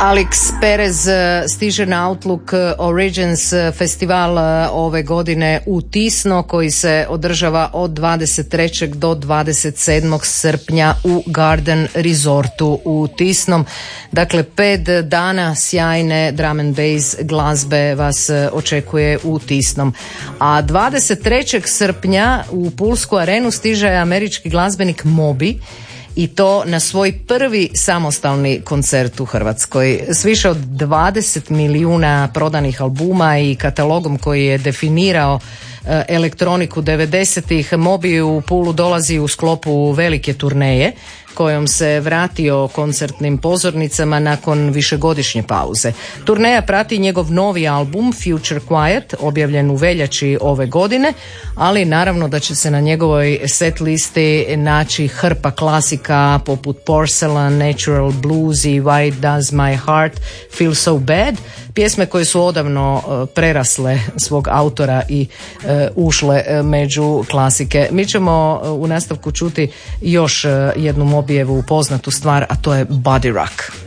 Alex Perez stiže na Outlook Origins festival ove godine u Tisno koji se održava od 23. do 27. srpnja u Garden Resortu u Tisnom. Dakle, 5 dana sjajne drum and bass glazbe vas očekuje u Tisnom. A 23. srpnja u Pulsku arenu stiže američki glazbenik Moby, i to na svoj prvi samostalni koncert u Hrvatskoj. S više od 20 milijuna prodanih albuma i katalogom koji je definirao elektroniku 90-ih, Moby u Pulu dolazi u sklopu velike turneje kojom se vratio koncertnim pozornicama nakon višegodišnje pauze. Turneja prati njegov novi album Future Quiet, objavljen u veljači ove godine, ali naravno da će se na njegovoj set listi naći hrpa klasika poput Porcelain, Natural Blues i Why Does My Heart Feel So Bad, pjesme koje su odavno prerasle svog autora i ušle među klasike. Mi ćemo u nastavku čuti još jednu Mobijevu poznatu stvar, a to je Body Rock.